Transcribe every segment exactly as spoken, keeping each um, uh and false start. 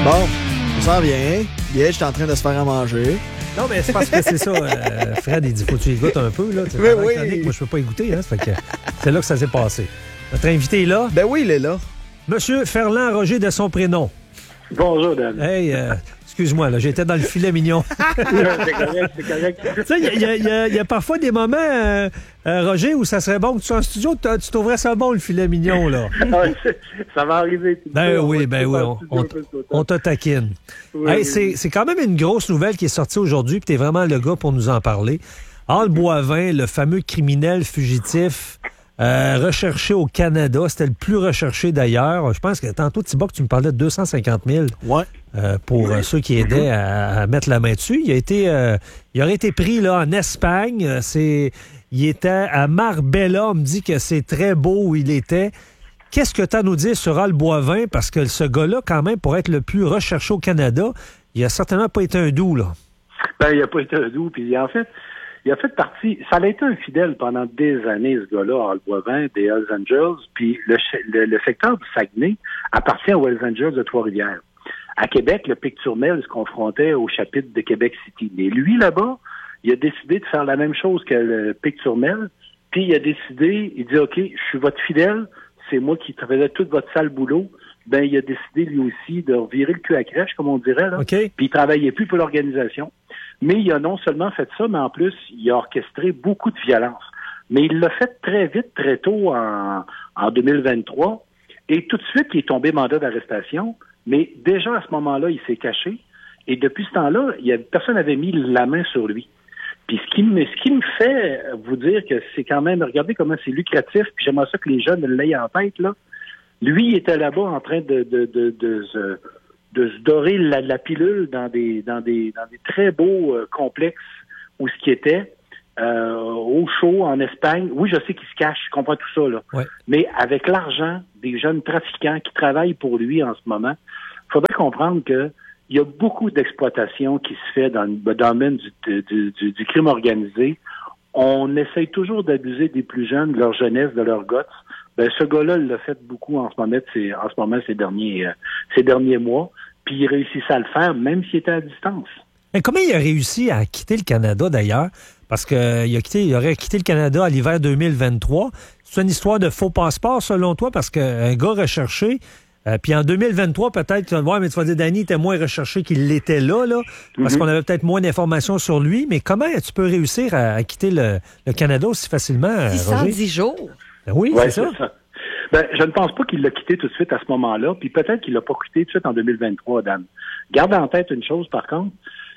Bon, ça s'en vient. Bien, je suis en train de se faire à manger. Non, mais c'est parce que c'est ça. Euh, Fred, il dit, faut que tu y goûtes un peu, là. Oui, oui. Chronique, moi, je peux pas y goûter, hein. Ça fait que c'est là que ça s'est passé. Notre invité est là. Ben oui, il est là. Monsieur Ferland Roger de son prénom. Bonjour, Dan. Hey, euh, excuse-moi, là, j'étais dans le filet mignon. c'est correct, c'est correct. Tu sais, il y, y, y a parfois des moments, euh, euh, Roger, où ça serait bon que tu sois en studio, tu trouverais ça bon, le filet mignon, là. Ça va arriver. Ben oui, ben oui, on, on, on te taquine. Oui, hey, oui. c'est, c'est quand même une grosse nouvelle qui est sortie aujourd'hui, puis t'es vraiment le gars pour nous en parler. Al Boivin, le fameux criminel fugitif euh, recherché au Canada, c'était le plus recherché d'ailleurs. Je pense que tantôt, Thibault, tu me parlais de deux cent cinquante mille. Ouais. Euh, pour euh, ceux qui aidaient à, à mettre la main dessus. Il a été, euh, il aurait été pris là en Espagne. C'est, il était à Marbella. On me dit que c'est très beau où il était. Qu'est-ce que tu as à nous dire sur Al Boivin? Parce que ce gars-là, quand même, pour être le plus recherché au Canada, il a certainement pas été un doux, là. Ben, il a pas été un doux. Puis en fait, il a fait partie. Ça a été un fidèle pendant des années, ce gars-là, Al Boivin, des Hells Angels. Puis le, le, le secteur du Saguenay appartient aux Hells Angels de Trois-Rivières. À Québec, le Picturmel se confrontait au chapitre de Québec City. Mais lui, là-bas, il a décidé de faire la même chose que le Picturmel. Puis il a décidé, il dit, OK, je suis votre fidèle, c'est moi qui faisais tout votre sale boulot. Ben, il a décidé, lui aussi, de revirer le cul à crèche, comme on dirait, là. Okay. Puis il travaillait plus pour l'organisation. Mais il a non seulement fait ça, mais en plus, il a orchestré beaucoup de violence. Mais il l'a fait très vite, très tôt, en, en deux mille vingt-trois. Et tout de suite, il est tombé mandat d'arrestation. Mais déjà, à ce moment-là, il s'est caché. Et depuis ce temps-là, il y a, personne n'avait mis la main sur lui. Puis ce qui me, ce qui me fait vous dire que c'est quand même, regardez comment c'est lucratif, puis j'aimerais ça que les jeunes l'aient en tête, là. Lui, il était là-bas en train de, de, de, de, de, de se dorer la, la pilule dans des, dans des, dans des très beaux euh, complexes où ce qui était, euh, au chaud, en Espagne. Oui, je sais qu'il se cache, je comprends tout ça, là. Ouais. Mais avec l'argent des jeunes trafiquants qui travaillent pour lui en ce moment, il faudrait comprendre que il y a beaucoup d'exploitation qui se fait dans le domaine du, du, du, du crime organisé. On essaye toujours d'abuser des plus jeunes, de leur jeunesse, de leur guts. Ben, ce gars-là, il l'a fait beaucoup en ce moment, c'est, en ce moment ces derniers, euh, ces derniers mois. Puis il réussissait à le faire, même s'il était à distance. Mais comment il a réussi à quitter le Canada, d'ailleurs? Parce qu'il a quitté, il aurait quitté le Canada à l'hiver deux mille vingt-trois. C'est une histoire de faux passeport, selon toi? Parce qu'un gars recherché, euh, puis en deux mille vingt-trois, peut-être, tu vas voir, mais tu vas dire, Danny était moins recherché qu'il l'était là, là, parce mm-hmm. qu'on avait peut-être moins d'informations sur lui. Mais comment tu peux réussir à, à quitter le, le Canada aussi facilement, six cent dix Roger? jours. Ben oui, ouais, c'est, c'est ça. ça. Ben, je ne pense pas qu'il l'a quitté tout de suite à ce moment-là, puis peut-être qu'il l'a pas quitté tout de suite en deux mille vingt-trois, Dan. Garde en tête une chose, par contre.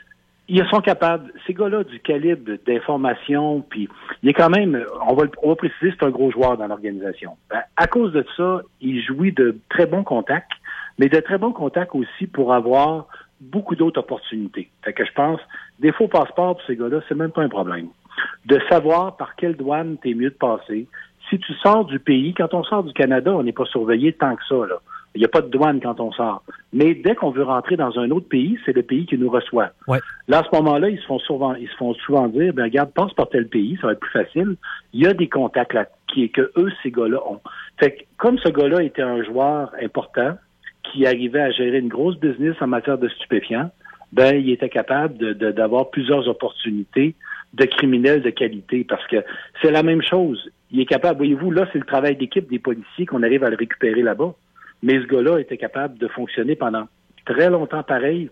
Ils sont capables, ces gars-là, du calibre d'information, puis il est quand même, on va, on va préciser, c'est un gros joueur dans l'organisation. Ben, à cause de ça, il jouit de très bons contacts, mais de très bons contacts aussi pour avoir beaucoup d'autres opportunités. Fait que je pense, des faux passeports pour ces gars-là, c'est même pas un problème. De savoir par quelle douane t'es mieux de passer. Si tu sors du pays, quand on sort du Canada, on n'est pas surveillé tant que ça, là. Il n'y a pas de douane quand on sort. Mais dès qu'on veut rentrer dans un autre pays, c'est le pays qui nous reçoit. Ouais. Là, à ce moment-là, ils se font souvent, ils se font souvent dire, ben regarde, passe par tel pays, ça va être plus facile. Il y a des contacts là, qui, que eux, ces gars-là ont. Fait que, comme ce gars-là était un joueur important, qui arrivait à gérer une grosse business en matière de stupéfiants, ben, il était capable de, de, d'avoir plusieurs opportunités de criminels de qualité, parce que c'est la même chose. Il est capable, voyez-vous, là, c'est le travail d'équipe des policiers qu'on arrive à le récupérer là-bas. Mais ce gars-là était capable de fonctionner pendant très longtemps pareil,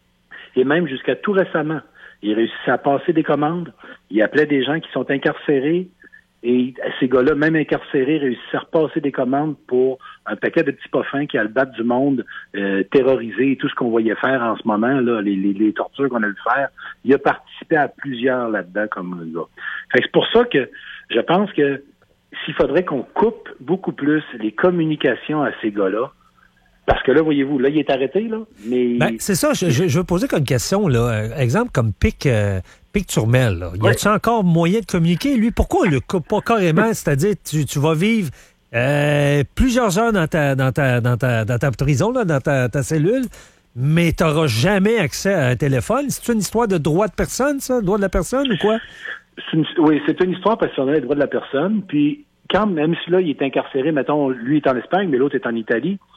et même jusqu'à tout récemment. Il réussissait à passer des commandes, il appelait des gens qui sont incarcérés, et ces gars-là, même incarcérés, réussissaient à repasser des commandes pour un paquet de petits poffins qui a le battre du monde, euh, terrorisé, et tout ce qu'on voyait faire en ce moment, là, les, les, les tortures qu'on a vu faire. Il a participé à plusieurs là-dedans comme un gars. Fait que c'est pour ça que je pense que s'il faudrait qu'on coupe beaucoup plus les communications à ces gars-là, parce que là, voyez-vous, là, il est arrêté, là, mais... Ben, c'est ça, je, je, je veux poser comme question, là, euh, exemple comme Pic, euh, Pic Turmel, là. Y a-t-il encore moyen de communiquer, lui? Pourquoi on le coupe pas carrément? C'est-à-dire, tu, tu vas vivre euh, plusieurs heures dans ta, dans ta, dans ta, dans ta prison, là, dans ta, ta cellule, mais tu n'auras jamais accès à un téléphone. C'est une histoire de droit de personne, ça? Droit de la personne ou quoi? C'est une, oui, c'est une histoire personnelle, droit de la personne. Puis, quand même si là, il est incarcéré, mettons, lui est en Espagne, mais l'autre est en Italie,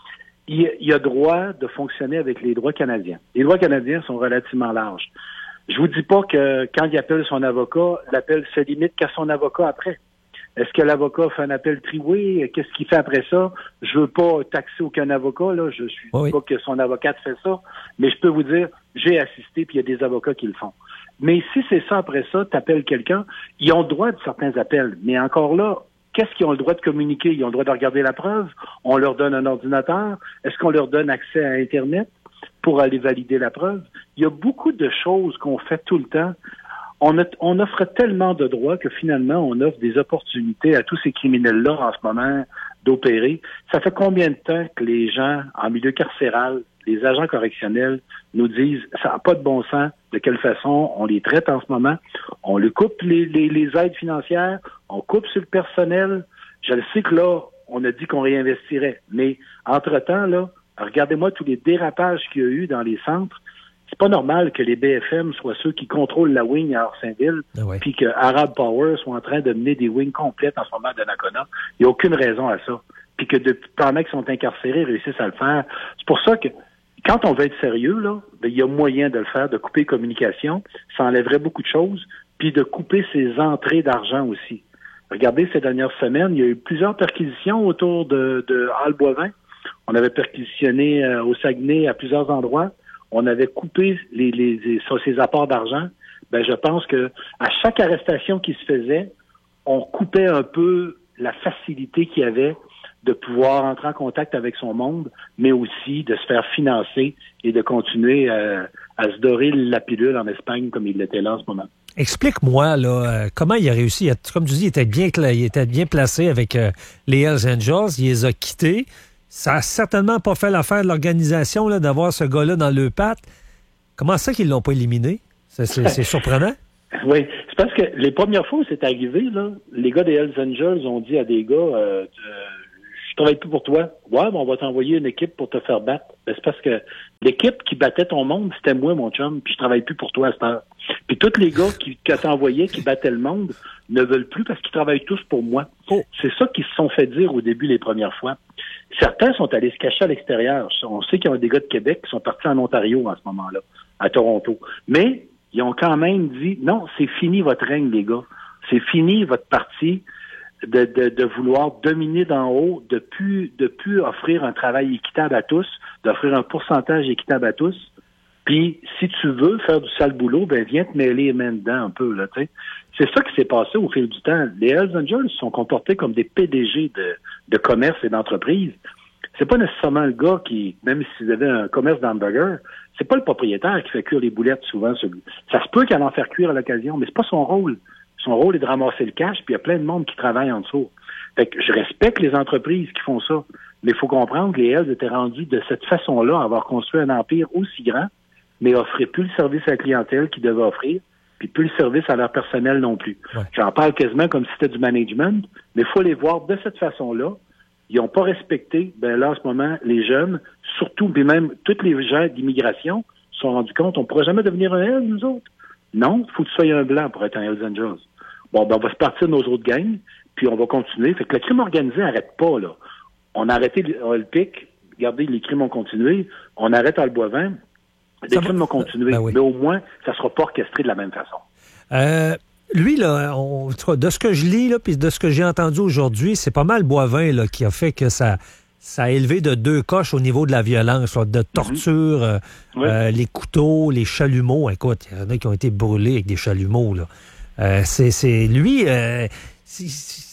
il, il a droit de fonctionner avec les droits canadiens. Les droits canadiens sont relativement larges. Je vous dis pas que quand il appelle son avocat, l'appel se limite qu'à son avocat après. Est-ce que l'avocat fait un appel trié? Qu'est-ce qu'il fait après ça? Je veux pas taxer aucun avocat, là. Je suis oui. pas que son avocate fait ça. Mais je peux vous dire, j'ai assisté, puis il y a des avocats qui le font. Mais si c'est ça après ça, t'appelles quelqu'un, ils ont le droit de certains appels. Mais encore là, qu'est-ce qu'ils ont le droit de communiquer? Ils ont le droit de regarder la preuve? On leur donne un ordinateur? Est-ce qu'on leur donne accès à Internet pour aller valider la preuve? Il y a beaucoup de choses qu'on fait tout le temps. On, a, on offre tellement de droits que finalement, on offre des opportunités à tous ces criminels-là en ce moment d'opérer. Ça fait combien de temps que les gens en milieu carcéral, les agents correctionnels, nous disent ça n'a pas de bon sens, de quelle façon on les traite en ce moment? On lui coupe les, les, les aides financières, on coupe sur le personnel. Je le sais que là, on a dit qu'on réinvestirait. Mais entre-temps, là, regardez-moi tous les dérapages qu'il y a eu dans les centres. C'est pas normal que les B F M soient ceux qui contrôlent la wing à Orsainville, ah ouais. puis que Arab Power soit en train de mener des wings complètes en ce moment de Donnacona. Il n'y a aucune raison à ça. Puis que depuis, pendant qu'ils sont incarcérés, réussissent à le faire. C'est pour ça que quand on veut être sérieux, là, ben, il y a moyen de le faire, de couper les communications. Ça enlèverait beaucoup de choses, puis de couper ses entrées d'argent aussi. Regardez, ces dernières semaines, il y a eu plusieurs perquisitions autour de, de Hall-Boivin. On avait perquisitionné euh, au Saguenay à plusieurs endroits. On avait coupé les, les, les, ces apports d'argent. Ben, je pense que à chaque arrestation qui se faisait, on coupait un peu la facilité qu'il y avait de pouvoir entrer en contact avec son monde, mais aussi de se faire financer et de continuer à, à se dorer la pilule en Espagne comme il l'était là en ce moment. Explique-moi là, comment il a réussi. Comme tu dis, il était bien, il était bien placé avec euh, les Hells Angels. Il les a quittés. Ça n'a certainement pas fait l'affaire de l'organisation là, d'avoir ce gars-là dans le patte. Comment ça qu'ils ne l'ont pas éliminé? C'est, c'est, c'est surprenant. Oui, c'est parce que les premières fois où c'est arrivé, là, les gars des Hells Angels ont dit à des gars euh, euh, je travaille plus pour toi. Ouais, ben on va t'envoyer une équipe pour te faire battre. Ben, c'est parce que l'équipe qui battait ton monde, c'était moi, mon chum, puis je travaille plus pour toi à cette heure. Puis tous les gars qui, que t'envoyais, qui battaient le monde, ne veulent plus parce qu'ils travaillent tous pour moi. Oh. C'est ça qu'ils se sont fait dire au début les premières fois. Certains sont allés se cacher à l'extérieur. On sait qu'il y a des gars de Québec qui sont partis en Ontario en ce moment-là, à Toronto. Mais ils ont quand même dit, non, c'est fini votre règne, les gars. C'est fini votre parti de, de, de vouloir dominer d'en haut, de plus, de plus offrir un travail équitable à tous, d'offrir un pourcentage équitable à tous. Puis, si tu veux faire du sale boulot, ben viens te mêler les mains dedans un peu, là, tu sais. C'est ça qui s'est passé au fil du temps. Les Hells Angels sont comportés comme des P D G de, de commerce et d'entreprise. C'est pas nécessairement le gars qui, même s'il avait un commerce d'hamburger, c'est pas le propriétaire qui fait cuire les boulettes souvent. Ça se peut qu'elle en faire cuire à l'occasion, mais c'est pas son rôle. Son rôle est de ramasser le cash, puis il y a plein de monde qui travaille en dessous. Fait que je respecte les entreprises qui font ça, mais il faut comprendre que les Hells étaient rendus de cette façon-là à avoir construit un empire aussi grand, mais offraient plus le service à la clientèle qu'ils devaient offrir, puis plus le service à leur personnel non plus. Ouais. J'en parle quasiment comme si c'était du management, mais il faut les voir de cette façon-là. Ils n'ont pas respecté, ben là, en ce moment, les jeunes, surtout, puis même tous les gens d'immigration, se sont rendus compte, on ne pourra jamais devenir un Hells, nous autres. Non, il faut que tu sois un blanc pour être un Hells Angels. Bon, ben on va se partir de nos autres gangs, puis on va continuer. Fait que le crime organisé n'arrête pas, là. On a arrêté le, le pic, regardez, les crimes ont continué, on arrête Hall-Boivin, les ça crimes va... ont continué, ben oui. Mais au moins, ça ne sera pas orchestré de la même façon. Euh... Lui, là, on, de ce que je lis, là, puis de ce que j'ai entendu aujourd'hui, c'est pas mal Boivin là, qui a fait que ça, ça a élevé de deux coches au niveau de la violence, là, de torture, mm-hmm. euh, oui. euh, les couteaux, les chalumeaux. Écoute, il y en a qui ont été brûlés avec des chalumeaux. Là. Euh, c'est, c'est lui... Euh, tu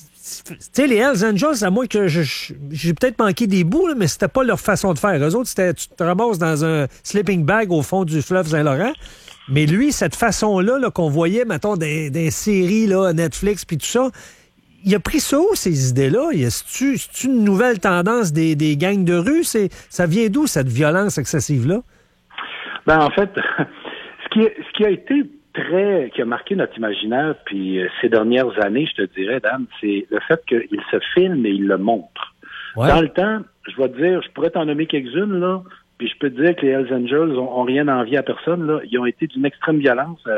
sais, les Hells Angels, à moins que je, je, j'ai peut-être manqué des bouts, là, mais c'était pas leur façon de faire. Eux autres, c'était tu te ramasses dans un sleeping bag au fond du fleuve Saint-Laurent. Mais lui, cette façon-là là, qu'on voyait, mettons, des, des séries, là, Netflix, puis tout ça, il a pris ça où, ces idées-là? C'est-tu, c'est-tu une nouvelle tendance des, des gangs de rue? C'est, ça vient d'où, cette violence excessive-là? Ben, en fait, ce qui, ce qui a été très, qui a marqué notre imaginaire, puis euh, ces dernières années, je te dirais, Dan, c'est le fait qu'il se filme et il le montre. Ouais. Dans le temps, je vais te dire, je pourrais t'en nommer quelques-unes, là, puis je peux te dire que les Hells Angels ont, ont rien envié à personne, là. Ils ont été d'une extrême violence. Euh,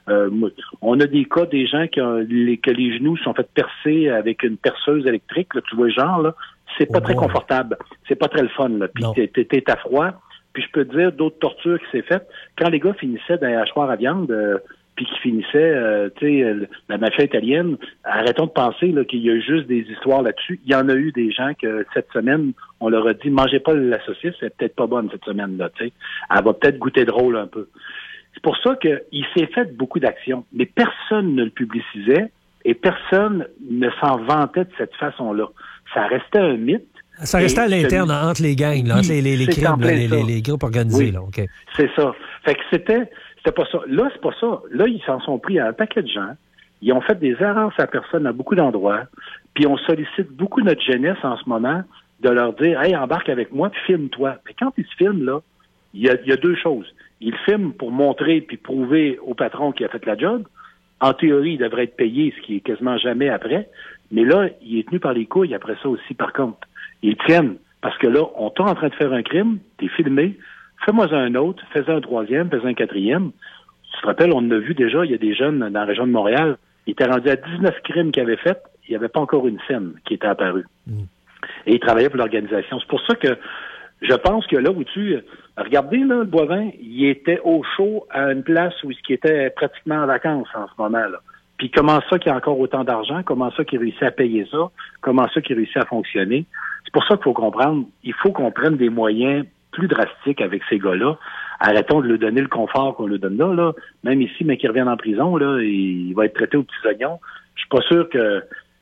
Euh, on a des cas des gens qui ont les, que les genoux sont fait percer avec une perceuse électrique, là, tu vois le genre, là. C'est pas oh, très ouais. confortable. C'est pas très le fun, là. Puis t'es, t'es, t'es à froid. Puis je peux te dire d'autres tortures qui s'est faites. Quand les gars finissaient dans les hachoirs à viande, euh, puis qui finissaient, euh, tu sais, euh, la mafia italienne, arrêtons de penser là, qu'il y a juste des histoires là-dessus. Il y en a eu des gens que cette semaine, on leur a dit, mangez pas la saucisse, elle est peut-être pas bonne cette semaine-là, tu sais. Elle va peut-être goûter drôle un peu. C'est pour ça qu'il s'est fait beaucoup d'actions, mais personne ne le publicisait et personne ne s'en vantait de cette façon-là. Ça restait un mythe. Ça restait à l'interne, celui... entre les gangs, là, entre les, les, les crimes, là, les, les, les groupes organisés. Oui, là, okay. C'est ça. Fait que c'était, c'était pas ça. Là, c'est pas ça. Là, ils s'en sont pris à un paquet de gens. Ils ont fait des erreurs à personne à beaucoup d'endroits. Puis on sollicite beaucoup notre jeunesse en ce moment de leur dire, hey, embarque avec moi, puis filme-toi. Mais quand ils se filment, là, il y a, il y a deux choses. Ils filment pour montrer puis prouver au patron qui a fait la job. En théorie, il devrait être payé, ce qui est quasiment jamais après. Mais là, il est tenu par les couilles après ça aussi, par contre. Ils tiennent, parce que là, on est en train de faire un crime, t'es filmé, fais-moi un autre, fais un troisième, fais un quatrième. Tu te rappelles, on en a vu déjà, il y a des jeunes dans la région de Montréal, ils étaient rendus à dix-neuf crimes qu'ils avaient faits, il n'y avait pas encore une scène qui était apparue. Mm. Et ils travaillaient pour l'organisation. C'est pour ça que je pense que là où tu... Regardez, là, le Boivin, il était au chaud à une place où il était pratiquement en vacances en ce moment-là. Puis comment ça qu'il y a encore autant d'argent? Comment ça qu'il réussit à payer ça? Comment ça qu'il réussit à fonctionner? C'est pour ça qu'il faut comprendre, il faut qu'on prenne des moyens plus drastiques avec ces gars-là. Arrêtons de lui donner le confort qu'on lui donne là, là. Même ici, mais qu'il revienne en prison, là, il va être traité aux petits oignons. Je suis pas sûr que...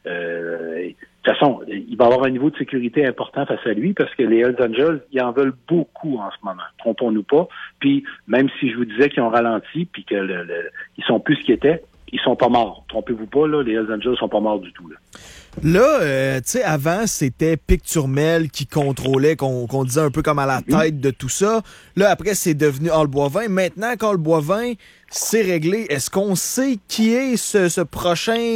Euh, de toute façon, il va avoir un niveau de sécurité important face à lui parce que les Hells Angels, ils en veulent beaucoup en ce moment. Trompons-nous pas. Puis, même si je vous disais qu'ils ont ralenti puis que le, le, ils sont plus ce qu'ils étaient, ils sont pas morts. Trompez-vous pas, là, les Hells Angels sont pas morts du tout, là. Là, euh, tu sais, avant, c'était Pic Turmel qui contrôlait, qu'on, qu'on disait un peu comme à la tête de tout ça. Là, après, c'est devenu Al Boivin. Maintenant, qu'Al Boivin, c'est réglé. Est-ce qu'on sait qui est ce, ce prochain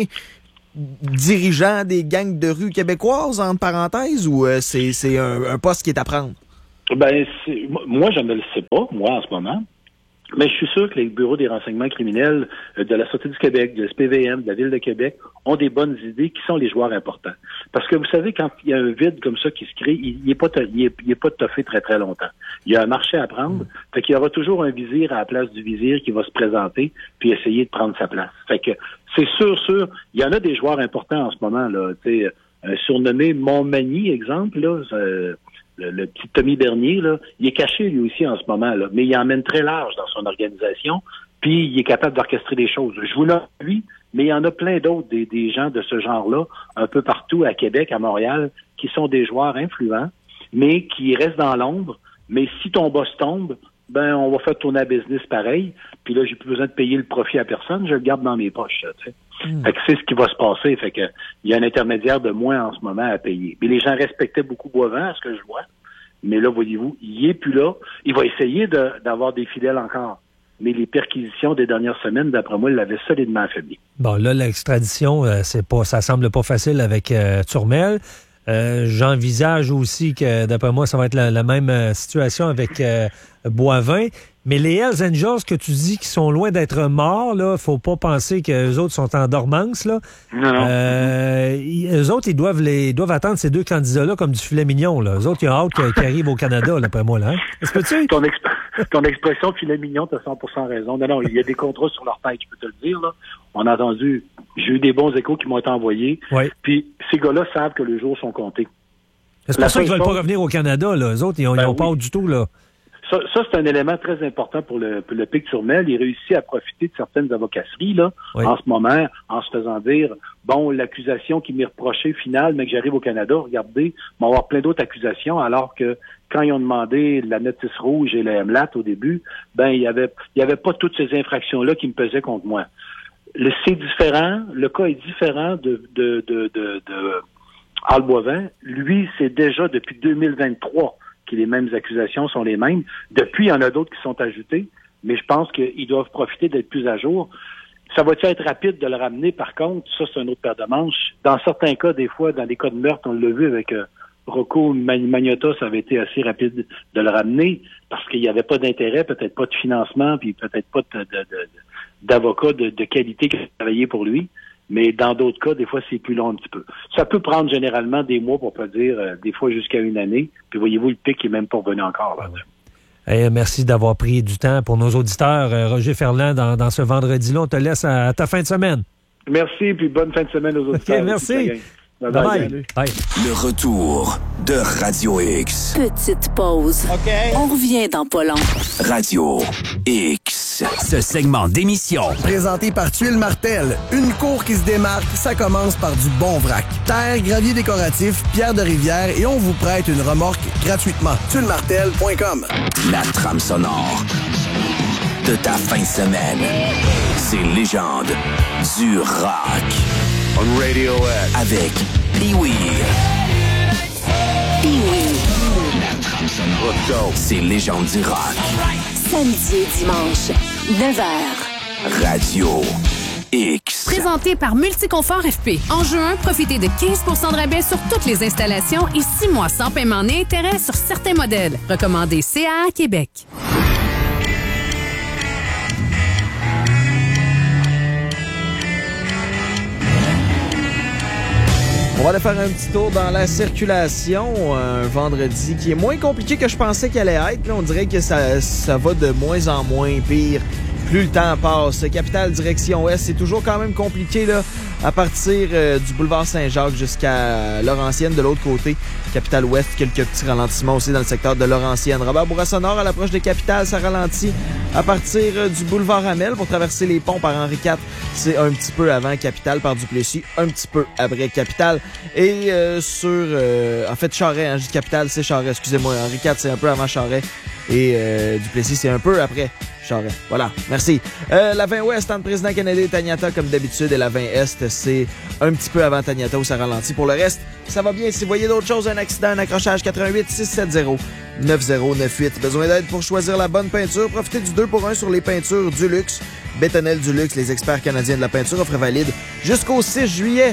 dirigeant des gangs de rue québécoises, entre parenthèses, ou euh, c'est, c'est un, un poste qui est à prendre? Ben, c'est, moi, je ne le sais pas, moi, en ce moment. Mais je suis sûr que les bureaux des renseignements criminels de la Sûreté du Québec, de S P V M, de la Ville de Québec, ont des bonnes idées qui sont les joueurs importants. Parce que vous savez, quand il y a un vide comme ça qui se crée, il n'est pas, il est, il est pas toffé très, très longtemps. Il y a un marché à prendre. Fait qu'il y aura toujours un vizir à la place du vizir qui va se présenter puis essayer de prendre sa place. Fait que c'est sûr, sûr, il y en a des joueurs importants en ce moment, là. Tu sais, un surnommé Montmagny, exemple, là, euh, Le, le petit Tommy Bernier, là, il est caché lui aussi en ce moment, là, mais il emmène très large dans son organisation, puis il est capable d'orchestrer des choses. Je vous nomme lui, mais il y en a plein d'autres, des, des gens de ce genre-là, un peu partout à Québec, à Montréal, qui sont des joueurs influents, mais qui restent dans l'ombre. Mais si ton boss tombe, ben on va faire tourner la business pareil, puis là, j'ai plus besoin de payer le profit à personne, je le garde dans mes poches, tu sais. Mmh. Fait que c'est ce qui va se passer. Fait que il y a un intermédiaire de moins en ce moment à payer. Mais les gens respectaient beaucoup Boivin, à ce que je vois. Mais là, voyez-vous, il est plus là. Il va essayer de, d'avoir des fidèles encore. Mais les perquisitions des dernières semaines, d'après moi, il l'avait solidement affaibli. Bon, là, l'extradition, euh, c'est pas, ça semble pas facile avec euh, Turmel. Euh, j'envisage aussi que, d'après moi, ça va être la, la même euh, situation avec euh, Boivin. Mais les Hells Angels que tu dis qui sont loin d'être morts, là, faut pas penser qu'eux autres sont en dormance, là. Non, non. Euh, ils, eux autres, ils doivent les, doivent attendre ces deux candidats-là comme du filet mignon, là. Eux autres, ils ont hâte qu'ils arrivent au Canada, là, d'après moi, là. Hein? Est-ce que tu ton, exp- ton expression filet mignon, t'as cent pour cent raison. Non, non, il y a des contrats sur leur tête, je peux te le dire, là. On a entendu, j'ai eu des bons échos qui m'ont été envoyés. Oui. Puis ces gars-là savent que les jours sont comptés. C'est pour ça qu'ils veulent pas revenir au Canada, là. Eux autres, ils ont, ben ils ont oui. pas hâte du tout, là. Ça, ça, c'est un élément très important pour le, pour le Pic Turmel. Il réussit à profiter de certaines avocasseries, là, oui. en ce moment, en se faisant dire, bon, l'accusation qui m'est reprochée finale, mais que j'arrive au Canada, regardez, il va y avoir plein d'autres accusations, alors que quand ils ont demandé la notice rouge et la M L A T au début, ben, il y avait, il y avait pas toutes ces infractions-là qui me pesaient contre moi. Le, c'est différent, le cas est différent de, de, de, de, de Al Boivin. Lui, c'est déjà depuis deux mille vingt-trois que les mêmes accusations sont les mêmes. Depuis, il y en a d'autres qui sont ajoutées, mais je pense qu'ils doivent profiter d'être plus à jour. Ça va-tu être rapide de le ramener? Par contre, ça, c'est un autre paire de manches. Dans certains cas, des fois, dans des cas de meurtre, on l'a vu avec euh, Rocco Magnotta, ça avait été assez rapide de le ramener parce qu'il n'y avait pas d'intérêt, peut-être pas de financement, puis peut-être pas de, de, de, d'avocats de, de qualité qui ont travaillé pour lui. Mais dans d'autres cas, des fois, c'est plus long un petit peu. Ça peut prendre généralement des mois, pour pas dire, euh, des fois jusqu'à une année. Puis voyez-vous, le pic est même pas revenu encore. Là. Hey, merci d'avoir pris du temps pour nos auditeurs. Euh, Roger Ferland, dans, dans ce vendredi-là, on te laisse à, à ta fin de semaine. Merci, puis bonne fin de semaine aux auditeurs. Okay, merci. Bye bye. bye. Bye. Bye. Le retour de Radio X. Petite pause. OK. On revient dans pas long. Radio X. Ce segment d'émission, présenté par Tuile Martel, une cour qui se démarque, ça commence par du bon vrac. Terre, gravier décoratif, pierre de rivière et on vous prête une remorque gratuitement. tuile martel point com. La trame sonore de ta fin de semaine. Ces légendes du rock. On Radio X. Avec Pee-Wee. Pee-Wee. La trame sonore. Let's go. Ces légendes du rock. Samedi et dimanche, neuf heures. Radio X. Présenté par Multiconfort F P. En juin, profitez de quinze pour cent de rabais sur toutes les installations et six mois sans paiement ni intérêt sur certains modèles. Recommandé C A A Québec. On va aller faire un petit tour dans la circulation, un vendredi qui est moins compliqué que je pensais qu'il allait être. Là, on dirait que ça, ça va de moins en moins pire. Plus le temps passe. Capitale direction ouest, c'est toujours quand même compliqué là, à partir euh, du boulevard Saint-Jacques jusqu'à Laurentienne de l'autre côté. Capitale ouest, quelques petits ralentissements aussi dans le secteur de Laurentienne. Robert Bourassa-Nord à l'approche de Capitale, ça ralentit à partir euh, du boulevard Hamel pour traverser les ponts par Henri quatre. C'est un petit peu avant Capitale par Duplessis, un petit peu après Capitale. Et euh, sur, euh, en fait, Charest, hein, je dis Capitale, c'est Charest, excusez-moi. Henri quatre, c'est un peu avant Charest. Et euh, Duplessis, c'est un peu après Charest. Voilà, merci. Euh, la vingt ouest entre Président Kennedy et Taniata, comme d'habitude, et la vingt est, c'est un petit peu avant Taniata où ça ralentit. Pour le reste, ça va bien. Si vous voyez d'autres choses, un accident, un accrochage, quatre un huit six sept zéro neuf zéro neuf huit. Besoin d'aide pour choisir la bonne peinture? Profitez du deux pour un sur les peintures du luxe. Bétonnel du luxe, les experts canadiens de la peinture, offre valide jusqu'au six juillet.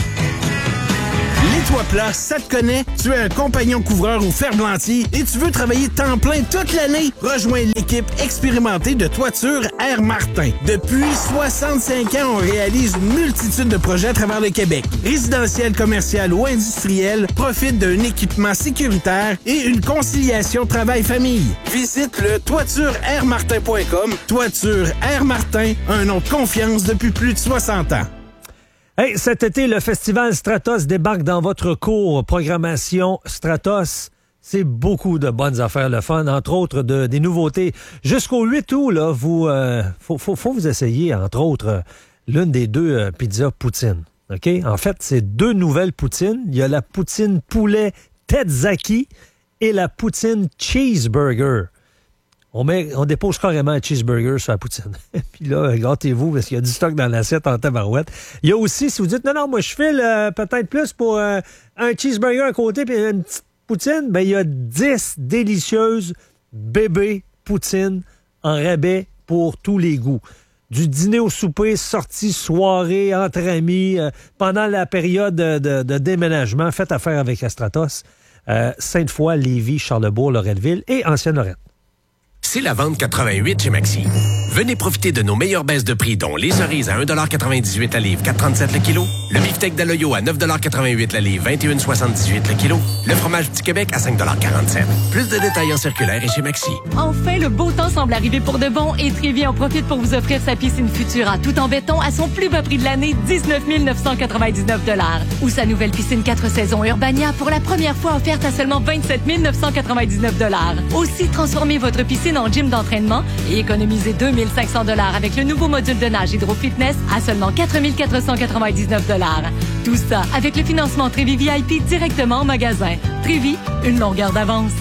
Les toits plats, ça te connaît? Tu es un compagnon couvreur ou ferblantier et tu veux travailler temps plein toute l'année? Rejoins l'équipe expérimentée de Toiture Air Martin. Depuis soixante-cinq ans, on réalise une multitude de projets à travers le Québec. Résidentiel, commercial ou industriel, profite d'un équipement sécuritaire et une conciliation travail-famille. Visite le toiture air martin point com. Toiture Air Martin, un nom de confiance depuis plus de soixante ans. Hey, cet été, le festival Stratos débarque dans votre cours. Programmation Stratos, c'est beaucoup de bonnes affaires, le fun, entre autres de, des nouveautés. Jusqu'au huit août, là, vous, euh, faut, faut, faut vous essayer, entre autres, euh, l'une des deux euh, pizzas poutine. OK? En fait, c'est deux nouvelles poutines. Il y a la poutine poulet Tetzaki et la poutine cheeseburger. On, met, on dépose carrément un cheeseburger sur la poutine. Puis là, gâtez-vous, parce qu'il y a du stock dans l'assiette en tabarouette. Il y a aussi, si vous dites, non, non, moi, je file euh, peut-être plus pour euh, un cheeseburger à côté puis une petite poutine, bien, il y a dix délicieuses bébés poutines en rabais pour tous les goûts. Du dîner au souper, sortie, soirée, entre amis, euh, pendant la période de, de, de déménagement, faites affaire avec Stratos. Euh, Sainte-Foy, Lévis, Charlebourg, Loretteville et Ancienne-Lorette. C'est la vente quatre-vingt-huit chez Maxi. Venez profiter de nos meilleures baisses de prix, dont les cerises à un dollar quatre-vingt-dix-huit la livre, quatre trente-sept le kilo. Le beefsteak d'Aloyo à neuf dollars quatre-vingt-huit la livre, vingt et un soixante-dix-huit le kilo. Le fromage du Québec à cinq dollars quarante-sept. Plus de détails en circulaire et chez Maxi. Enfin, le beau temps semble arriver pour de bon et Trévi en profite pour vous offrir sa piscine Futura tout en béton à son plus bas prix de l'année, dix-neuf mille neuf cent quatre-vingt-dix-neuf dollars. Ou sa nouvelle piscine quatre saisons Urbania pour la première fois offerte à seulement vingt-sept mille neuf cent quatre-vingt-dix-neuf dollars. Aussi, transformez votre piscine en gym d'entraînement et économisez deux mille cinq cents dollars avec le nouveau module de nage Hydro Fitness à seulement quatre mille quatre cent quatre-vingt-dix-neuf dollars. Tout ça avec le financement Trévi V I P directement en magasin. Trévi, une longueur d'avance.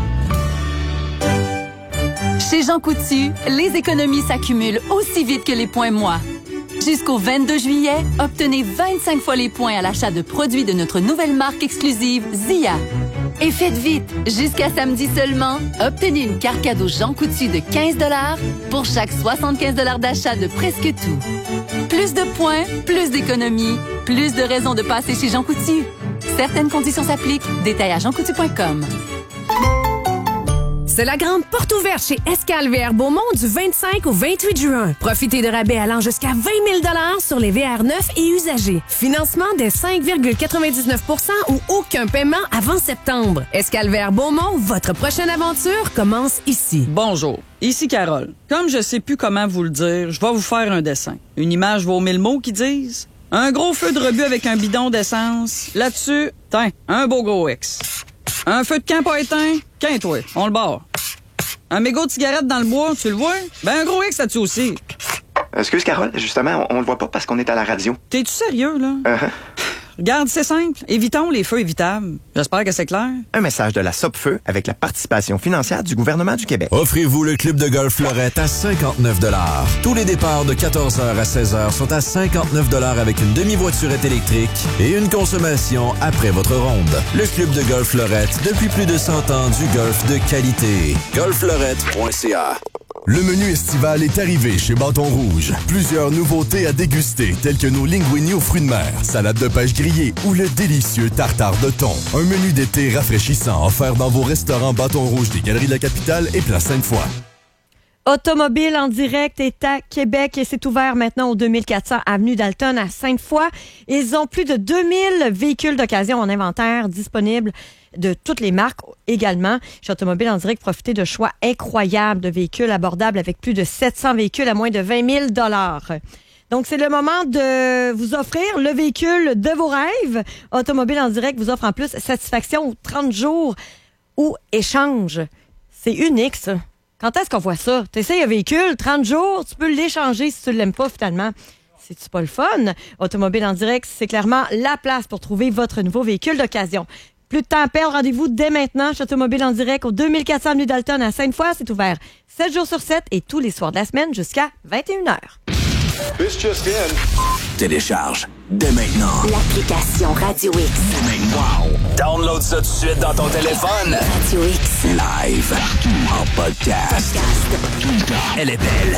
Chez Jean Coutu, les économies s'accumulent aussi vite que les points moi. Jusqu'au vingt-deux juillet, obtenez vingt-cinq fois les points à l'achat de produits de notre nouvelle marque exclusive Zia. Et faites vite! Jusqu'à samedi seulement, obtenez une carte cadeau Jean Coutu de quinze dollars pour chaque soixante-quinze dollars d'achat de presque tout. Plus de points, plus d'économies, plus de raisons de passer chez Jean Coutu. Certaines conditions s'appliquent. Détails à jean coutu point com. C'est la grande porte ouverte chez Escale V R Beaumont du vingt-cinq au vingt-huit juin. Profitez de rabais allant jusqu'à vingt mille dollars sur les V R neufs et usagés. Financement dès cinq virgule quatre-vingt-dix-neuf pour cent ou aucun paiement avant septembre. Escale V R Beaumont, votre prochaine aventure commence ici. Bonjour, ici Carole. Comme je sais plus comment vous le dire, je vais vous faire un dessin. Une image vaut mille mots qui disent... Un gros feu de rebut avec un bidon d'essence. Là-dessus, tiens, un beau gros X. Un feu de camp pas éteint, qu'un-toi, on le barre. Un mégot de cigarette dans le bois, tu le vois? Ben un gros X là-dessus aussi. Excuse Carole, justement, on, on le voit pas parce qu'on est à la radio. T'es-tu sérieux, là? Uh-huh. Regarde, c'est simple. Évitons les feux évitables. J'espère que c'est clair. Un message de la Sopfeu avec la participation financière du gouvernement du Québec. Offrez-vous le club de golf Fleurette à cinquante-neuf dollars. Tous les départs de quatorze heures à seize heures sont à cinquante-neuf dollars avec une demi-voiturette électrique et une consommation après votre ronde. Le club de golf Fleurette, depuis plus de cent ans, du golf de qualité. golf fleurette point c a. Le menu estival est arrivé chez Bâton Rouge. Plusieurs nouveautés à déguster, telles que nos linguini aux fruits de mer, salade de pêche grillée ou le délicieux tartare de thon. Un menu d'été rafraîchissant offert dans vos restaurants Bâton Rouge des Galeries de la Capitale et Place Sainte-Foy. Automobile en direct est à Québec et c'est ouvert maintenant au deux mille quatre cents avenue Dalton à Sainte-Foy. Ils ont plus de deux mille véhicules d'occasion en inventaire disponibles de toutes les marques également. Chez Automobile en direct, profitez de choix incroyables de véhicules abordables avec plus de sept cents véhicules à moins de vingt mille dollars. Donc, c'est le moment de vous offrir le véhicule de vos rêves. Automobile en direct vous offre en plus satisfaction aux trente jours ou échange. C'est unique, ça. Quand est-ce qu'on voit ça? Tu essayes un véhicule, trente jours, tu peux l'échanger si tu ne l'aimes pas finalement. C'est-tu pas le fun? Automobile en direct, c'est clairement la place pour trouver votre nouveau véhicule d'occasion. Plus de temps à perdre, rendez-vous dès maintenant chez Automobile en direct au deux mille quatre cents avenue Dalton à Sainte-Foy. C'est ouvert sept jours sur sept et tous les soirs de la semaine jusqu'à vingt et une heures. This just in. Télécharge dès maintenant l'application Radio X. Wow! Download ça tout de suite dans ton téléphone. Radio X. Live. Partout. En podcast. Podcast. Elle est belle.